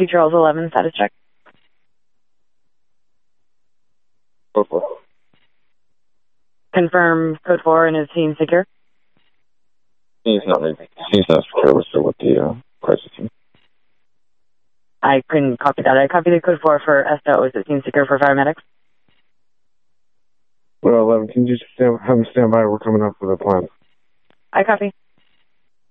2 Charles 11, status check. Code 4. Confirm code 4 and is he secure? He's not secure. We're still with the crisis team. I couldn't copy that. I copied the code 4 for SO. Is it seen secure for paramedics? Well, 11, can you just have him stand by? We're coming up with a plan. I copy.